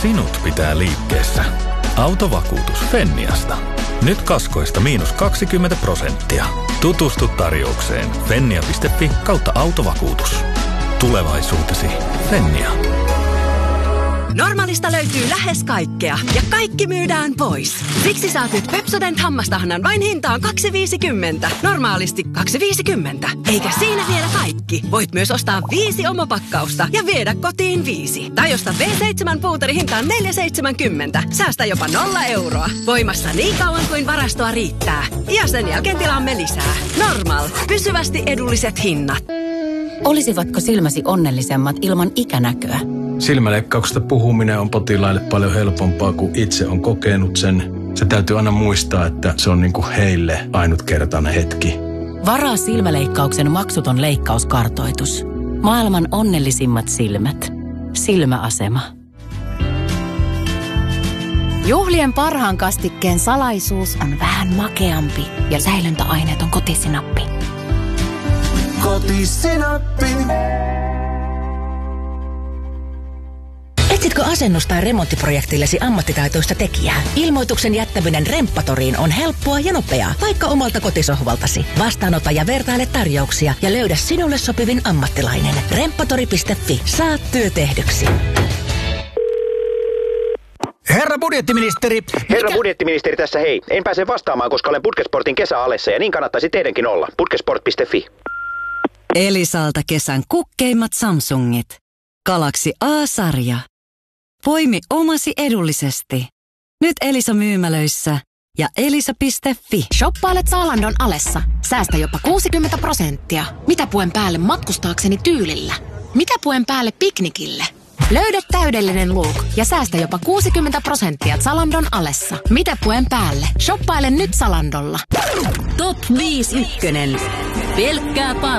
sinut pitää liikkeessä. Autovakuutus Fenniasta. Nyt kaskoista -20%. Tutustu tarjoukseen fennia.fi/autovakuutus. Tulevaisuutesi Fennia. Normaalista löytyy lähes kaikkea ja kaikki myydään pois. Siksi saat nyt Pepsodent hammastahnan vain hintaan 2,50. Normaalisti 2,50. Eikä siinä vielä kaikki. Voit myös ostaa 5 omopakkausta ja viedä kotiin 5. Tai osta V7-puuteri hintaan 4,70. Säästä jopa 0 euroa. Voimassa niin kauan kuin varastoa riittää. Ja sen jälkeen tilaamme lisää. Normal. Pysyvästi edulliset hinnat. Olisivatko silmäsi onnellisemmat ilman ikänäköä? Silmäleikkauksesta puhuminen on potilaille paljon helpompaa, kun itse on kokenut sen. Se täytyy aina muistaa, että se on niinku heille ainutkertainen hetki. Varaa silmäleikkauksen maksuton leikkauskartoitus. Maailman onnellisimmat silmät. Silmäasema. Juhlien parhaan kastikkeen salaisuus on vähän makeampi ja säilöntäaineet on kotisinappi. Kotisinappi. Etsitkö asennus- tai remonttiprojektillesi ammattitaitoista tekijää? Ilmoituksen jättäminen Remppatoriin on helppoa ja nopeaa, vaikka omalta kotisohvaltasi. Vastaanota ja vertaile tarjouksia ja löydä sinulle sopivin ammattilainen. Remppatori.fi. Saat työ tehdyksi. Herra budjettiministeri! Herra budjettiministeri tässä hei. En pääse vastaamaan, koska olen Putkesportin kesäalessa ja niin kannattaisi teidänkin olla. Putkesport.fi. Elisalta kesän kukkeimmat Samsungit. Galaxy A-sarja. Poimi omasi edullisesti. Nyt Elisa-myymälöissä ja elisa.fi. Shoppailet Zalandon alessa. Säästä jopa 60%. Mitä puen päälle matkustaakseni tyylillä? Mitä puen päälle piknikille? Löydä täydellinen look ja säästä jopa 60% Zalandon alessa. Mitä puen päälle? Shoppaile nyt Zalandolla. Top 5 ykkönen. Pelkkää